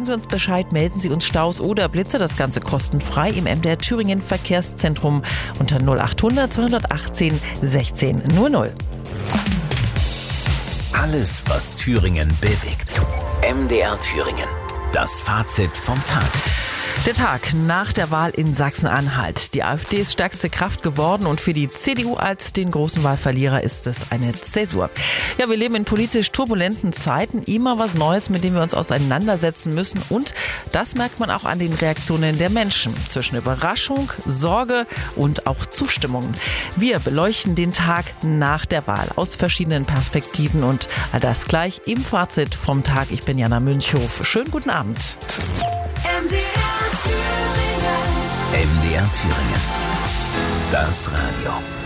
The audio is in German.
Sie uns Bescheid, melden Sie uns Staus oder Blitze. Das Ganze kostenfrei im MDR Thüringen Verkehrszentrum unter 0800 218 1600. Alles, was Thüringen bewegt. MDR Thüringen. Das Fazit vom Tag. Der Tag nach der Wahl in Sachsen-Anhalt. Die AfD ist stärkste Kraft geworden und für die CDU als den großen Wahlverlierer ist es eine Zäsur. Ja, wir leben in politisch turbulenten Zeiten. Immer was Neues, mit dem wir uns auseinandersetzen müssen. Und das merkt man auch an den Reaktionen der Menschen. Zwischen Überraschung, Sorge und auch Zustimmung. Wir beleuchten den Tag nach der Wahl aus verschiedenen Perspektiven und all das gleich im Fazit vom Tag. Ich bin Jana Münchhof. Schönen guten Abend. MDR Thüringen. Das Radio.